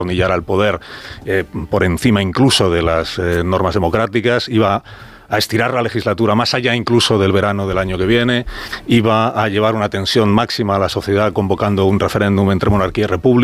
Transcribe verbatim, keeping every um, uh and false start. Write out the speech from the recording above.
atornillar al poder eh, por encima incluso de las eh, normas democráticas, iba a estirar la legislatura más allá incluso del verano del año que viene, iba a llevar una tensión máxima a la sociedad convocando un referéndum entre monarquía y república.